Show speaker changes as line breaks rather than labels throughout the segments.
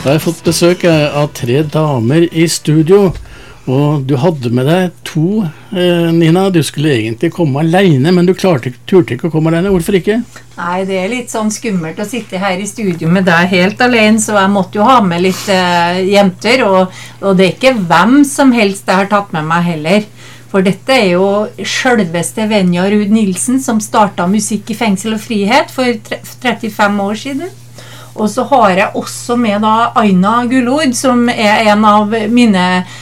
Da har jeg fått besøk av 3 damer i studio, og du hadde med deg 2, Nina. Du skulle egentlig komme alene, men du turte ikke å komme alene. Hvorfor ikke?
Nei, det litt sånn skummelt å sitte her i studio med deg helt alene, så jeg måtte jo ha med litt jenter, og det ikke hvem som helst jeg har tatt med meg heller. For dette jo selveste Venja Ruud Nilsen som startet Musikk i fengsel og frihet for 35 år siden. Og så har jeg også med da Aina Gullord, som en av mine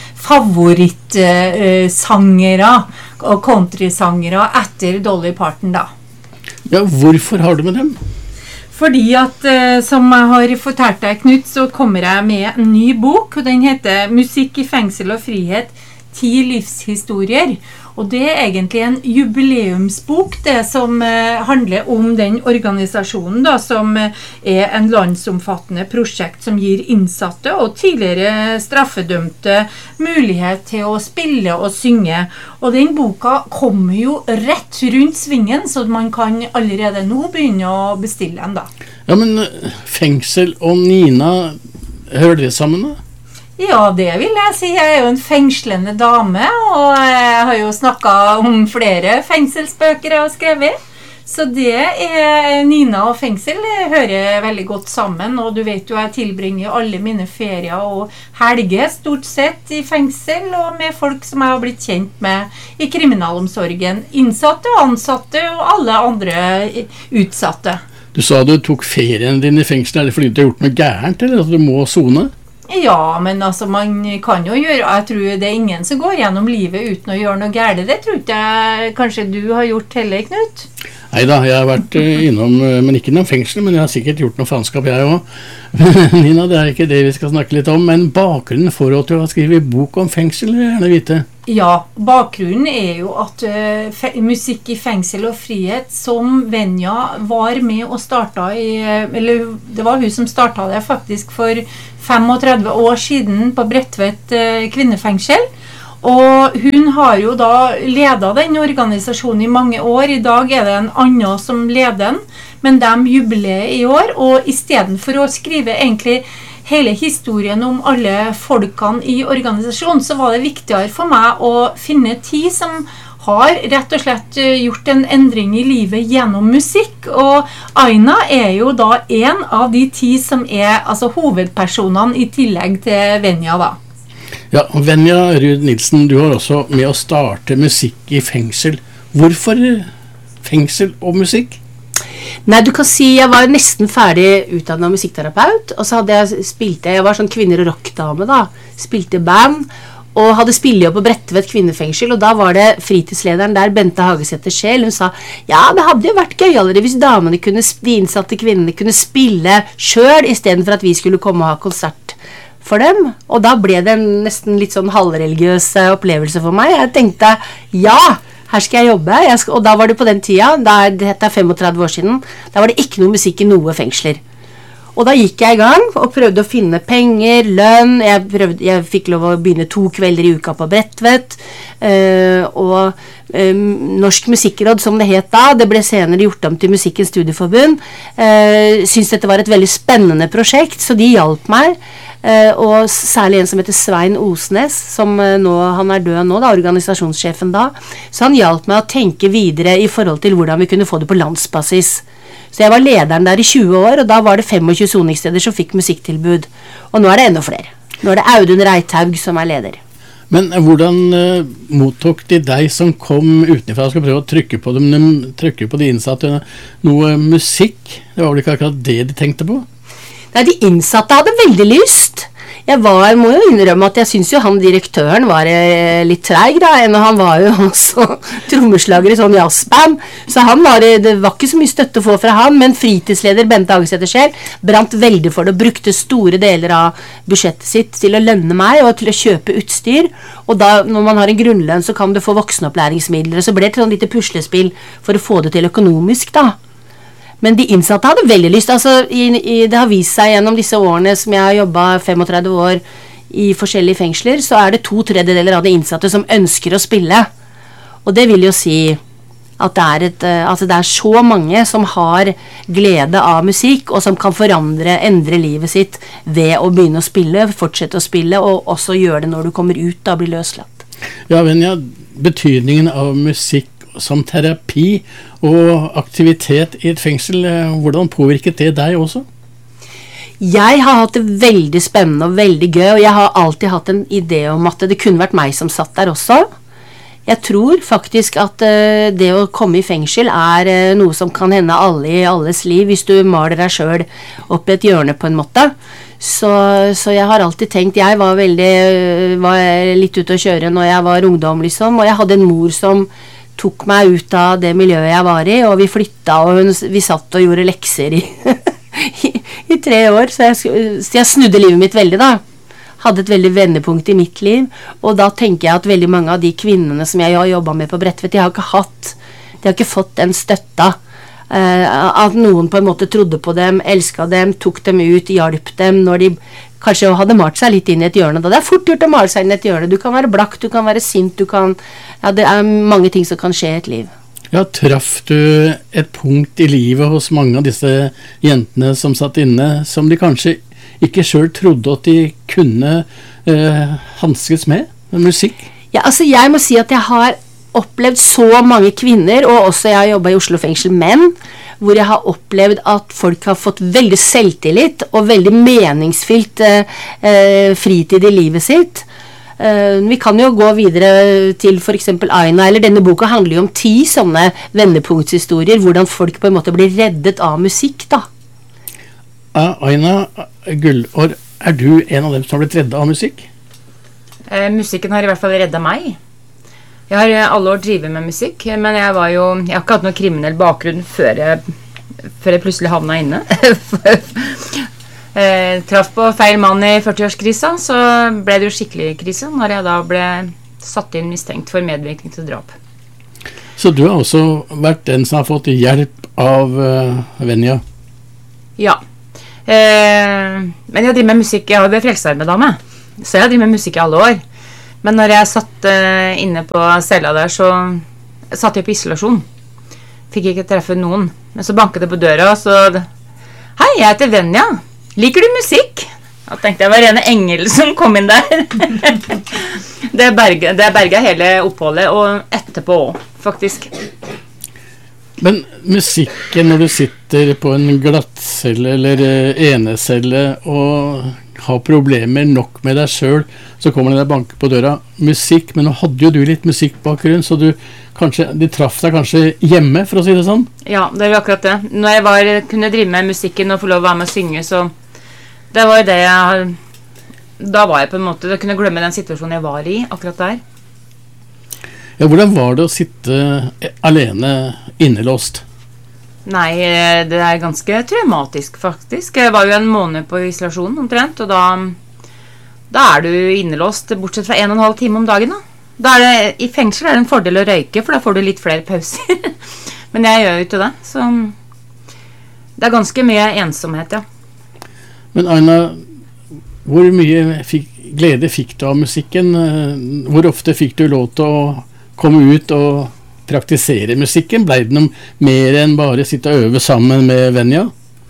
favorittsangere og countrysangere etter Dolly Parton da.
Ja, hvorfor har du med dem?
Fordi at, som jeg har fortalt deg, Knut, så kommer jeg med en ny bok, og den heter Musikk i fengsel og frihet, 10 livshistorier. Og det egentlig en jubileumsbok, det som handler om den organisasjonen da, som en landsomfattende prosjekt som gir innsatte og tidligere straffedømte mulighet til å spille og synge. Og den boka kommer jo rett rundt svingen, så man kan allerede nå begynne å bestille den da.
Ja, men fengsel og Nina, hører det sammen da?
Ja, det vil jeg si. Jeg jo en fengslende dame, og jeg har jo snakket om flere fengselsbøker jeg har skrevet. Så det Nina og fengsel hører veldig godt sammen, og du vet jo, jeg tilbringer alle mine ferier og helger stort sett i fengsel, og med folk som jeg har blitt kjent med i kriminalomsorgen. Innsatte og ansatte, og alle andre utsatte.
Du sa du tok ferien din i fengsel, er det fordi du har gjort noe gærent, eller at du må sone?
Ja, men altså man kan jo gjøre, jeg tror det ingen som går gjennom livet uten å gjøre noe gærent. Det tror ikke jeg kanskje du har gjort heller, Knut?
Neida, jeg har vært innom, men ikke innom fengsel, men jeg har sikkert gjort noe faenskap jeg også. Nina, det ikke det vi skal snakke litt om, men bakgrunnen for at du har skrevet bok om fengsel, vil jeg gjerne vite.
Ja, bakgrunnen jo at Musikk i fengsel og frihet, som Venja var med og startet eller det var hun som startet det faktisk for 35 år siden på Bredtvet kvinnefengsel. Og hun har jo da ledet den organisasjonen i mange år. I dag det en annen som leder den, men de jubileer i år. Og i stedet for å skrive egentlig hele historien om alle folkene i organisasjonen, så var det viktigere for meg å finne 10 som har rett og slett gjort en endring i livet gjennom musikk. Og Aina jo da en av de 10 som altså hovedpersonene i tillegg til Venja da.
Ja, Venja Ruud Nilsen, du har også med å starte Musikk i fengsel. Hvorfor fengsel og musikk?
Nei, du kan si jeg var nesten ferdig utdannet musikkterapeut, og så hadde jeg var sånn kvinner- og rockdame da, spilte band, og hadde spillet opp på Bredtvet kvinnefengsel, og da var det fritidslederen der, Bente Hagesæter Scheel. Hun sa, ja, det hadde jo vært gøyere hvis damene de innsatte kvinnene kunne spille selv, i stedet for at vi skulle komme og ha konsert for dem. Og da ble det nesten litt sånn halvreligiøs opplevelse for meg. Jeg tenkte, ja, her skal jeg jobbe, og da var det på den tida, dette 35 år siden, da var det ikke noe musikk i noe fengsler. Og da gikk jeg i gang og prøvde å finne penger, lønn, jeg fikk lov å begynne 2 kvelder i uka på Bredtvet, og Norsk Musikkråd, som det het da, det ble senere gjort om til Musikkens Studieforbund, syntes dette var et veldig spennende prosjekt, så de hjalp meg, og særlig en som heter Svein Osnes, som han død nå da, organisasjonssjefen da, så han hjalp meg å tenke videre i forhold til hvordan vi kunne få det på landsbasis. Så jeg var lederen der i 20 år, og da var det 25 soningssteder som fikk musikktilbud. Og nå det enda flere. Nå det Audun Reithaug som leder.
Men hvordan mottok de deg som kom utenfra og skal prøve å trykke på de innsatte noe musikk? Det var vel ikke akkurat det de tenkte på?
Nei, de innsatte hadde veldig lyst. Jeg må jo innrømme at jeg synes jo han direktøren var litt treig da, han var jo også trommeslager i sånn jazzband, så det var ikke så mye støtte å få fra han, men fritidsleder Bente Hagesæter Scheel brant veldig for det, og brukte store deler av budsjettet sitt til å lønne meg, og til å kjøpe utstyr, og da, når man har en grunnlønn, så kan du få voksenopplæringsmidler, og så ble det et sånn lite puslespill for å få det til økonomisk da. Men de innsatte hadde veldig lyst, altså det har vist seg gjennom disse årene som jeg har jobbet 35 år i forskjellige fengsler, så det 2/3 av de innsatte som ønsker å spille. Og det vil jo si At det er så mange som har glede av musikk, og som kan endre livet sitt ved å begynne å spille, fortsette å spille, og også gjøre det når du kommer ut og blir løslatt.
Ja, Venja, betydningen av musikk som terapi og aktivitet i et fengsel, hvordan påvirket det deg også?
Jeg har hatt det veldig spennende og veldig gøy, og jeg har alltid hatt en idé om at det kunne vært meg som satt der også. Jeg tror faktisk at det å komme i fengsel noe som kan hende alle i alles liv, hvis du maler deg selv opp i et hjørne på en måte. Så jeg har alltid tenkt, jeg var litt ute å kjøre når jeg var ungdom liksom, og jeg hadde en mor som tok meg ut av det miljøet jeg var i, og vi flyttet, og vi satt og gjorde lekser i 3 år, så jeg snudde livet mitt veldig da. Hadde et veldig vendepunkt i mitt liv, og da tenker jeg at veldig mange av de kvinnene som jeg har jobbet med på Bredtvet, de har ikke fått den støtta, at noen på en måte trodde på dem, elsket dem, tok dem ut, hjalp dem, når de kanskje hadde malt seg litt inn i et hjørne. Da det er fort gjort å male seg inn i et hjørne. Du kan være blakk, du kan være sint, det er mange ting som kan skje i et liv.
Ja, traff du et punkt i livet hos mange av disse jentene som satt inne, som de kanskje ikke selv trodde at de kunne hanskes med musikk?
Ja, altså jeg må si at jeg har opplevd så mange kvinner, og også jeg har jobbet i Oslo fengsel menn, hvor jeg har opplevd at folk har fått veldig selvtillit og veldig meningsfylt fritid i livet sitt. Vi kan jo gå videre til for eksempel Aina, eller denne boka handler jo om 10 sånne vendepunktshistorier, hvordan folk på en måte blir reddet av musikk da.
Aina Gullår, du en av dem som har blitt reddet av musikk?
Musikken har i hvert fall reddet meg. Jeg har alle år drivet med musikk, men jeg har ikke hatt noen kriminell bakgrunn før jeg plutselig havnet inne. Traff på feil mann i 40-årskrisa, så ble det jo skikkelig krise når jeg da ble satt inn mistenkt for medvirkning til drap.
Så du har også vært den som har fått hjelp av Venja?
Ja. Men jeg driver med musikk, jeg har vært frelsesarbeiderdame, så jeg har drevet med musikk i alle år. Men når jeg satt inne på cella der, så satt jeg på isolasjon. Fikk ikke treffe noen. Men så banket det på døra, så hei, jeg heter Venja. Liker du musikk? Da tenkte jeg var rene engel som kom inn der. Det berget hele oppholdet, og etterpå også, faktisk.
Men musikken når du sitter på en glattcelle eller enecelle og har problemer nok med deg selv, så kommer det deg banke på døra. Musikk, men nå hadde jo du litt musikkbakgrunn, så de traff deg kanskje hjemme, for å si det sånn?
Ja, det er jo akkurat det. Når jeg kunne drive med musikken og få lov å være med å synge, så det var jo det da var jeg på en måte, jeg kunne glemme den situasjonen jeg var i, akkurat der.
Ja, hvordan var det å sitte alene innelåst?
Nei, det er ganske traumatisk faktisk. Jeg var jo en måned på isolasjon omtrent, og da er du innelåst bortsett fra 1,5 time om dagen da. I fengsel er det en fordel å røyke, for da får du litt flere pauser. Men jeg gjør jo ikke det, så det er ganske mye ensomhet, ja.
Men Aina, hvor mye glede fikk du av musikken? Hvor ofte fikk du lov til å komme ut og praktisere musikken? Ble det noe mer enn bare sitte og øve sammen med Venja?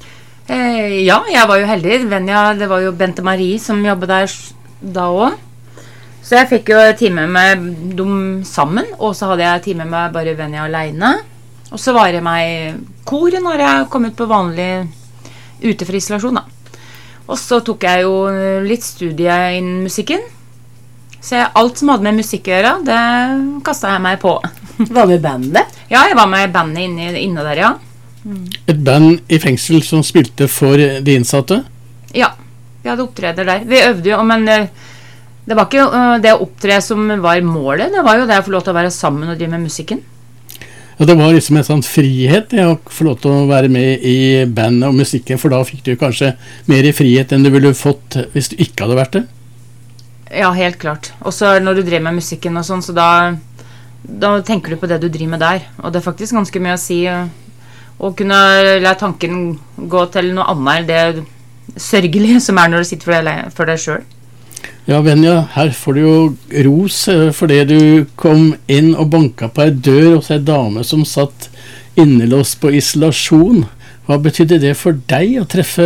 Ja, jeg var jo heldig. Venja, det var jo Bente Marie som jobbet der da også. Så jeg fikk jo time med dem sammen, og så hadde jeg time med bare Venja alene. Og så var jeg meg i koret når jeg kom ut på vanlig ute for isolasjon da. Og så tok jeg jo litt studie innen musikken. Så alt som hadde med musikk å gjøre, det kastet jeg meg på.
Var med bandet?
Ja, jeg var med i bandet inne der, ja.
Et band i fengsel som spilte for de innsatte?
Ja, vi hadde opptreder der. Vi øvde jo, men det var ikke det å opptre som var målet. Det var jo det å få lov til å være sammen og drive med musikken.
Ja, det var liksom en sånn frihet å få lov til å være med i bandet og musikken, for da fikk du kanskje mer i frihet enn du ville fått hvis du ikke hadde vært det?
Ja, helt klart. Og så når du driver med musikken og sånn, så da tenker du på det du driver med der. Og det er faktisk ganske mye å si å kunne la tanken gå til noe annet enn det sørgelige som er når du sitter for deg selv.
Ja, Venja, her får du jo ros fordi du kom inn og banka på ei dør hos ei dame som satt innelåst på isolasjon. Hva betydde det for deg å treffe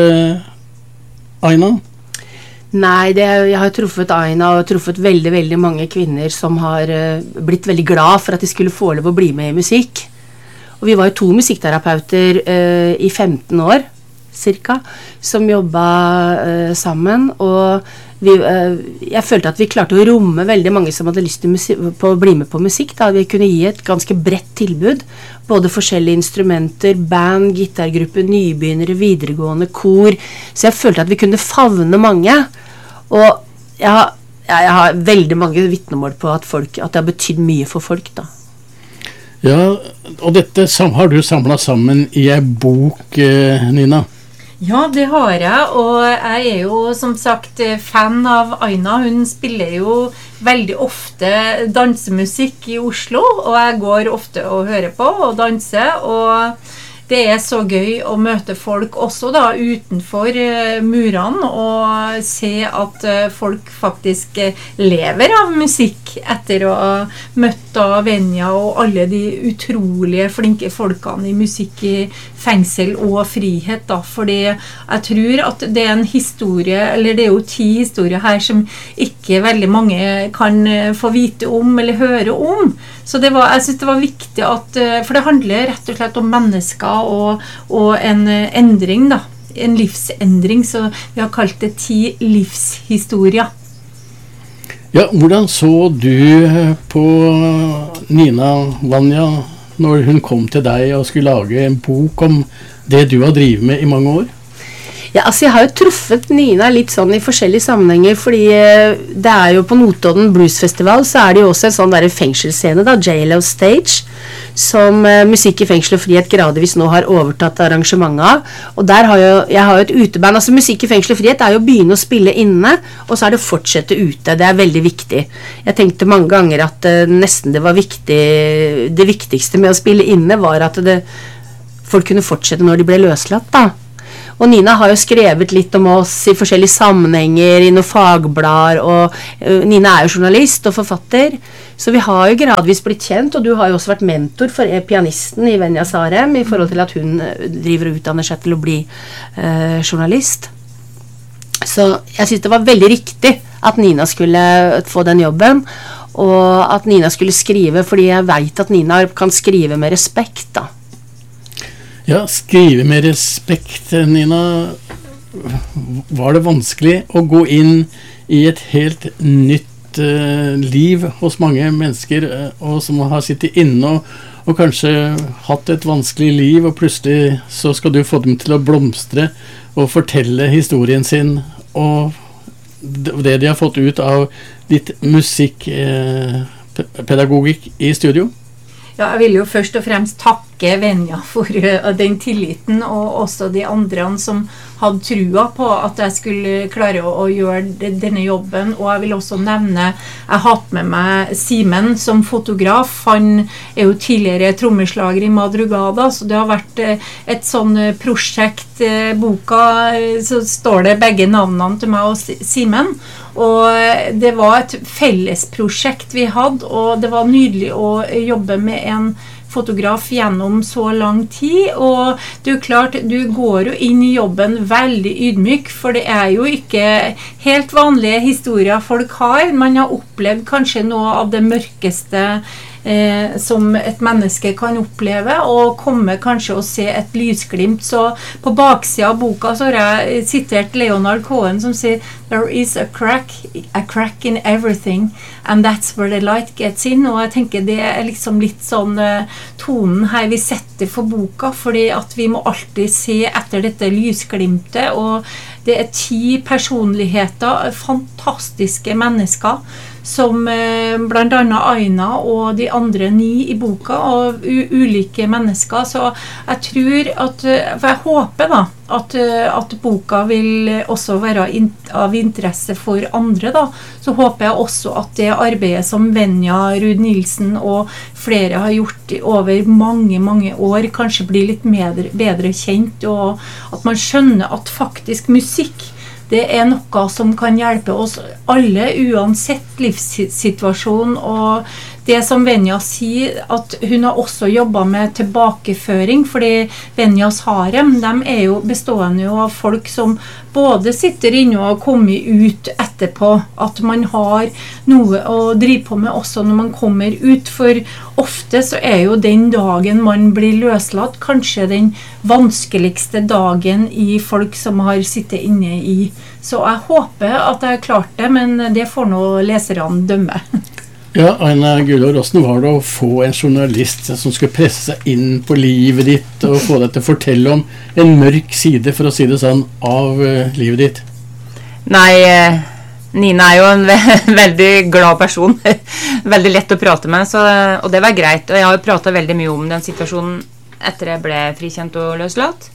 Aina?
Nei, jeg har truffet Aina og truffet veldig, veldig mange kvinner som har blitt veldig glad for at de skulle få lov å bli med i musikk. Og vi var jo 2 musikkterapeuter i 15 år, cirka, som jobbet sammen, og jeg følte at vi klarte å romme veldig mange som hadde lyst til å bli med på musikk. Da vi kunne gi et ganske bredt tilbud, både forskjellige instrumenter, band, gitargrupper, nybegynnere, videregående, kor. Så jeg følte at vi kunne favne mange. Og jeg har veldig mange vitnemål på at det har betydd mye for folk da.
Ja, og dette har du samlet sammen i en bok, Nina.
Ja, det har jeg, og jeg er jo som sagt fan av Aina. Hun spiller jo veldig ofte dansemusikk i Oslo, og jeg går ofte og hører på og danser, og det er så gøy å møte folk også da utenfor murene og se at folk faktisk lever av musikk etter å ha møtt da Venja og alle de utrolige flinke folkene i musikk i fengsel og frihet da, fordi jeg tror at det er en historie, eller det er jo 10 historier her som ikke veldig mange kan få vite om eller høre om. Så jeg synes det var viktig at, for det handler rett og slett om mennesker og en endring da, en livsendring, så vi har kalt det 10 livshistorier.
Ja, hvordan så du på Nina Vanja når hun kom til deg og skulle lage en bok om det du har drivet med i mange år?
Ja, altså jeg har jo truffet Nina litt sånn i forskjellige sammenhenger, fordi det er jo på Notodden Bluesfestival, så er det jo også en sånn der fengselsscene da, JLO Stage, som Musikk i fengsel og frihet gradvis nå har overtatt arrangementet av, og der har jeg har jo et uteband, altså Musikk i fengsel og frihet er jo å begynne å spille inne, og så er det å fortsette ute, det er veldig viktig. Jeg tenkte mange ganger at nesten det var viktig, det viktigste med å spille inne var at folk kunne fortsette når de ble løslatt da. Og Nina har jo skrevet litt om oss i forskjellige sammenhenger, i noen fagblader, og Nina er jo journalist og forfatter, så vi har jo gradvis blitt kjent, og du har jo også vært mentor for pianisten i Venja Sarem, i forhold til at hun driver og utdanner seg til å bli journalist. Så jeg synes det var veldig riktig at Nina skulle få den jobben, og at Nina skulle skrive, fordi jeg vet at Nina kan skrive med respekt da.
Ja, skrive med respekt, Nina. Var det vanskelig å gå inn i et helt nytt liv hos mange mennesker, og som har sittet inne og kanskje hatt et vanskelig liv, og plutselig så skal du få dem til å blomstre og fortelle historien sin, og det de har fått ut av ditt musikkpedagogikk i studio?
Ja, jeg vil jo først og fremst takke Venja for den tilliten, og også de andre som hadde trua på at jeg skulle klare å gjøre denne jobben. Og jeg vil også nevne, jeg har hatt med meg Simen som fotograf. Han er jo tidligere trommeslager i Madrugada, så det har vært et sånn prosjekt, boka, så står det begge navnene til meg og Simen. Og det var et fellesprosjekt vi hadde, og det var nydelig å jobbe med en fotograf gjennom så lang tid, og det er jo klart, du går jo inn i jobben veldig ydmyk, for det er jo ikke helt vanlige historier folk har. Man har opplevd kanskje noe av det mørkeste som et menneske kan oppleve, og komme kanskje og se et lysglimt. Så på baksiden av boka så har jeg sitert Leonard Cohen som sier «There is a crack in everything, and that's where the light gets in». Og jeg tenker det er liksom litt sånn tonen her vi setter for boka, fordi at vi må alltid se etter dette lysglimtet, og det er 10 personligheter, fantastiske mennesker, som blant annet Aina og de andre 9 i boka, og ulike mennesker. Så jeg tror at, for jeg håper da, at boka vil også være av interesse for andre da, så håper jeg også at det arbeidet som Venja Ruud Nilsen og flere har gjort over mange, mange år kanskje blir litt bedre kjent, og at man skjønner at faktisk musikk det noe som kan hjelpe oss alle, uansett livssituasjon, og det som Venja sier, at hun har også jobbet med tilbakeføring, fordi Venjas harem, de jo bestående av folk som både sitter inne og kommer ut etterpå, at man har noe å drive på med også når man kommer ut, for ofte så jo den dagen man blir løslatt kanskje den vanskeligste dagen i folk som har sittet inne i. Så jeg håper at jeg klart det, men det får nå leserne dømme.
Ja, Aina Gullår, hvordan var det å få en journalist som skulle presse seg inn på livet ditt og få deg til å fortelle om en mørk side, for å si det sånn, av livet ditt?
Nei, Nina jo en veldig glad person, veldig lett å prate med, og det var greit. Og jeg har jo pratet veldig mye om den situasjonen etter jeg ble frikjent og løslatt.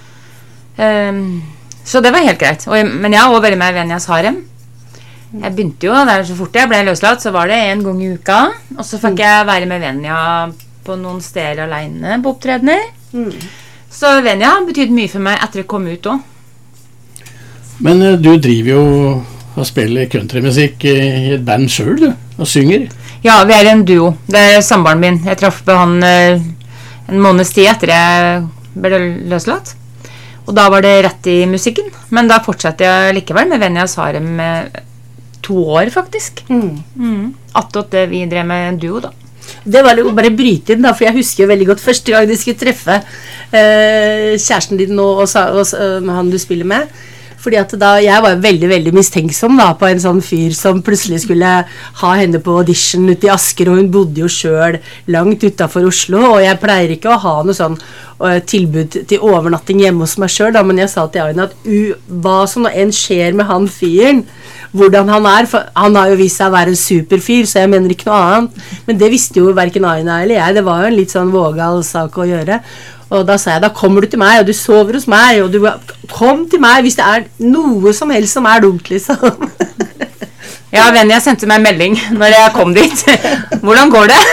Så det var helt greit. Men jeg har også vært med i Venjas harem. Jeg begynte jo, så fort jeg ble løslatt, så var det en gang i uka, og så fikk jeg være med Venja på noen steder alene på opptredener. Så Venja betydde mye for meg etter jeg kom ut også.
Men du driver jo og spiller countrymusikk i et band selv, du, og synger.
Ja, vi en duo. Det samboeren min. Jeg traff på han en måneds tid etter jeg ble løslatt. Og da var det rett i musikken. Men da fortsatte jeg likevel med Venjas harem med 2 år, faktisk. Attåt det vi drev med en duo, da.
Det var jo bare bryte inn, da, for jeg husker jo veldig godt første gang de skulle treffe kjæresten din nå, og han du spiller med. Fordi at da, jeg var veldig, veldig mistenksom da, på en sånn fyr som plutselig skulle ha henne på audition ute i Asker, og hun bodde jo selv langt utenfor Oslo, og jeg pleier ikke å ha noe sånn tilbud til overnatting hjemme hos meg selv, da, men jeg sa til Aina at hva som enn skjer med han fyren, hvordan han for han har jo vist seg å være en superfyr, så jeg mener ikke noe annet, men det visste jo hverken Aina eller jeg, det var jo en litt sånn vågal sak å gjøre. Og da sa jeg, da kommer du til meg, og du sover hos meg, og du kom til meg hvis det noe som helst som dumt, liksom.
Ja, Venja sendte meg en melding når jeg kom dit. Hvordan går det?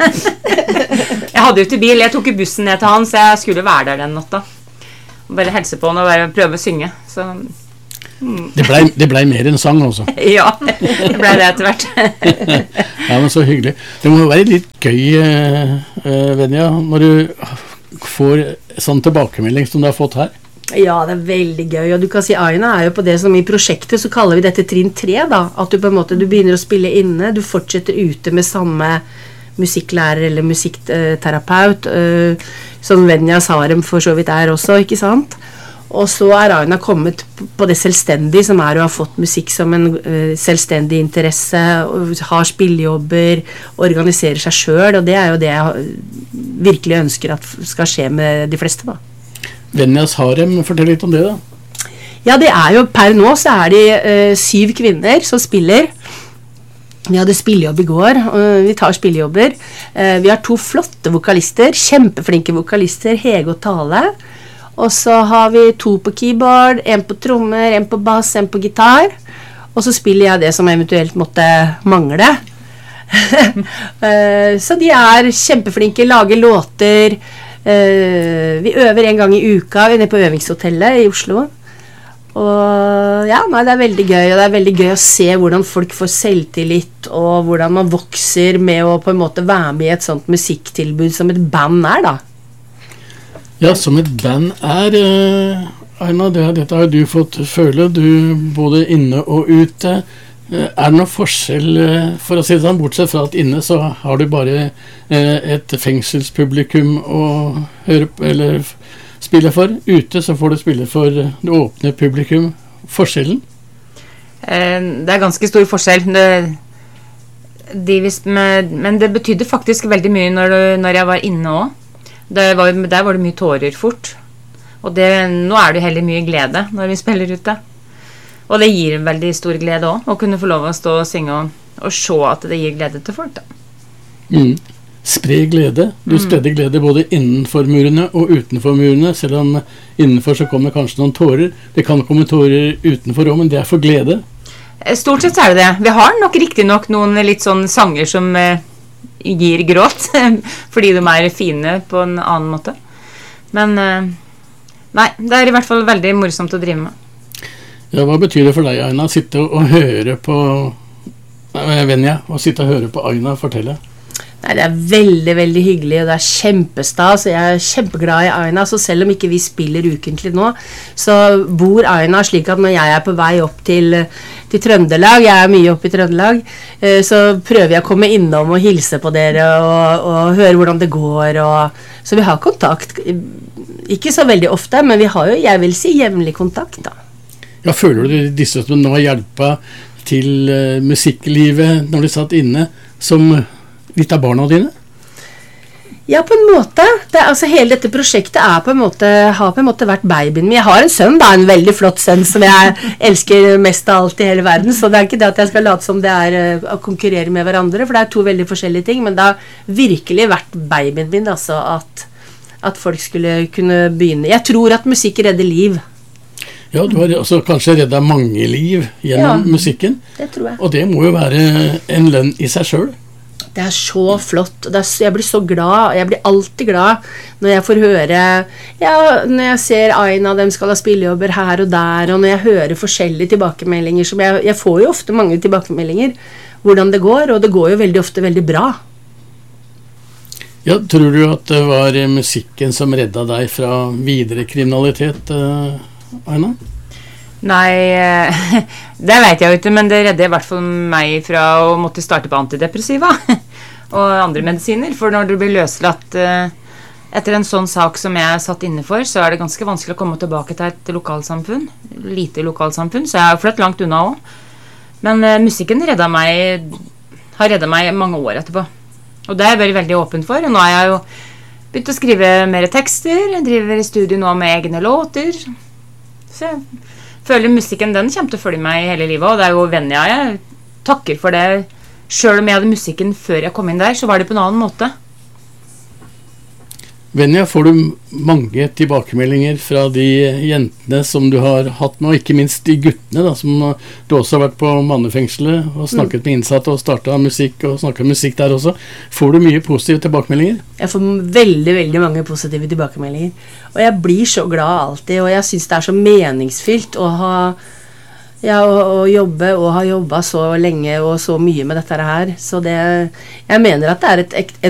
Jeg hadde jo ikke bil, jeg tok bussen ned til han, så jeg skulle være der den natta. Bare helse på han og prøve å synge, så...
Det ble mer enn sang også.
Ja, det ble det etter hvert.
Ja, men så hyggelig. Det må være litt gøy, Venja, når du får sånn tilbakemelding som du har fått her.
Ja, det veldig gøy, og du kan si Aina jo på det som i prosjektet, så kaller vi dette trinn 3 da, at du på en måte, du begynner å spille inne, du fortsetter ute med samme musikklærer eller musikkterapeut, som Venjas harem for så vidt også, ikke sant? Og så Aina kommet på det selvstendige, som å ha fått musikk som en selvstendig interesse, har spillejobber, organiserer seg selv, og det jo det jeg virkelig ønsker at skal skje med de fleste, da.
Venjas harem, fortell litt om det, da.
Ja, det jo, per nå så de 7 kvinner som spiller. Vi hadde spillejobb i går, og vi tar spillejobber. Vi har 2 flotte vokalister, kjempeflinke vokalister, Hege og Tale. Og så har vi 2 på keyboard, 1 på trommer, 1 på bass, 1 på gitar. Og så spiller jeg det som eventuelt måtte mangle. Så de kjempeflinke, lager låter. Vi øver en gang i uka, vi nede på øvingshotellet i Oslo. Og ja, nei, det veldig gøy, og det veldig gøy å se hvordan folk får selvtillit, og hvordan man vokser med å på en måte være med i et sånt musikktilbud som et band da.
Ja, som et band Aina, dette har du fått føle, du både inne og ute. Det noe forskjell, for å si det sånn, bortsett fra at inne så har du bare et fengselspublikum å høre på, eller spille for. Ute så får du spille for det åpne publikum. Forskjellen?
Det ganske stor forskjell. Men det betydde faktisk veldig mye når jeg var inne også. Der var det mye tårer fort. Og nå det heller mye glede når vi spiller ute. Og det gir veldig stor glede også, å kunne få lov å stå og synge og se at det gir glede til folk, da.
Spre glede. Du spredde glede både innenfor murene og utenfor murene, selv om innenfor så kommer kanskje noen tårer. Det kan komme tårer utenfor også, men det for glede.
Stort sett det. Vi har nok riktig nok noen litt sånn sanger som gir gråt, fordi de fine på en annen måte. Men nei, det i hvert fall veldig morsomt å drive med.
Ja, hva betyr det for deg, Aina, å sitte og høre på Venja, og sitte og høre på Aina fortelle?
Nei, det veldig, veldig hyggelig, og det kjempestas, og jeg kjempeglad i Aina, så selv om ikke vi spiller ukentlig nå, så bor Aina slik at når jeg på vei opp til Trøndelag, jeg mye opp i Trøndelag, så prøver jeg å komme innom og hilse på dere, og høre hvordan det går, så vi har kontakt, ikke så veldig ofte, men vi har jo, jeg vil si, jevnlig kontakt da.
Ja, føler du disse som nå har hjulpet til musikklivet når de satt inne, som litt av barna dine?
Ja, på en måte. Hele dette prosjektet har på en måte vært babyen min. Jeg har en sønn, en veldig flott sønn som jeg elsker mest av alt i hele verden, så det er ikke det at jeg skal late som det å konkurrere med hverandre, for det to veldig forskjellige ting, men det har virkelig vært babyen min, altså at folk skulle kunne begynne. Jeg tror at musikk redder liv.
Ja, du har også kanskje reddet mange liv gjennom musikken.
Det tror jeg.
Og det må jo være en lønn i seg selv.
Det så flott. Jeg blir så glad. Jeg blir alltid glad når jeg får høre, når jeg ser Aina, dem skal ha spillejobber her og der, og når jeg hører forskjellige tilbakemeldinger, som jeg får jo ofte mange tilbakemeldinger, hvordan det går, og det går jo veldig ofte veldig bra. Ja,
tror du at det var musikken som reddet deg fra videre kriminalitet, Aina?
Nei, det vet jeg jo ikke, men det redder i hvert fall meg fra å måtte starte på antidepressiva og andre medisiner, for når du blir løslatt etter en sånn sak som jeg satt inne for, så det ganske vanskelig å komme tilbake til et lokalsamfunn, lite lokalsamfunn, så jeg har flyttet langt unna også. Men musikken har reddet meg mange år etterpå, og det har jeg vært veldig åpen for, og nå har jeg jo begynt å skrive mer tekster, jeg driver i studio nå med egne låter, så jeg føler musikken, den kommer til å følge meg hele livet, og det jo Venja, jeg takker for det. Selv om jeg hadde musikken før jeg kom inn der, så var det på en annen måte.
Venja, får du mange tilbakemeldinger fra de jentene som du har hatt med, og ikke minst de guttene da, som du også har vært på mannefengselet og snakket med innsatte og startet musikk og snakket musikk der også. Får du mye positive tilbakemeldinger?
Jeg får veldig, veldig mange positive tilbakemeldinger, og jeg blir så glad alltid, og jeg synes det så meningsfylt å jobbe og ha jobbet så lenge og så mye med dette her, så jeg mener at det